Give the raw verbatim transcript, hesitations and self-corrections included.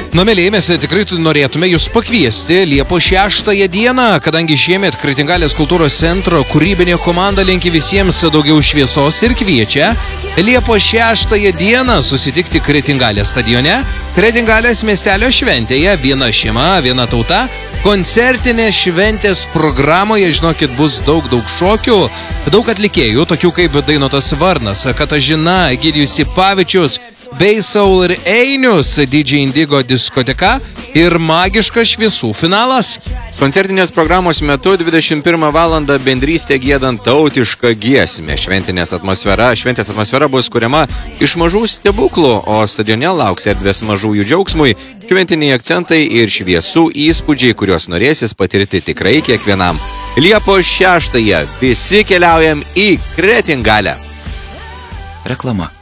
Na, mėlyje, mes tikrai norėtume jūs pakviesti Liepos šeštąją dieną, kadangi šiemet Kretingalės kultūros centro kūrybinė komanda linki visiems daugiau šviesos ir kviečia Liepos šeštąją dieną susitikti Kretingalės stadione, Kretingalės miestelio šventėje, viena šeima, viena tauta, koncertinės šventės programoje, žinokit, bus daug, daug šokių, daug atlikėjų, tokių kaip Dainotas Varnas, Katažina, Egidijus Sipavičius, bei Saul ir Einius, D J Indigo diskoteka ir magiškas šviesų finalas. Koncertinės programos metu dvidešimt pirmą valandą bendrystė giedant tautišką giesmę. Šventinės atmosfera, šventės atmosfera bus kuriama iš mažų stebuklų, o stadione lauks erdvės mažųjų džiaugsmui, šventiniai akcentai ir šviesų įspūdžiai, kuriuos norėsis patirti tikrai kiekvienam. Liepos šeštąją visi keliaujam į Kretingalę. Reklama.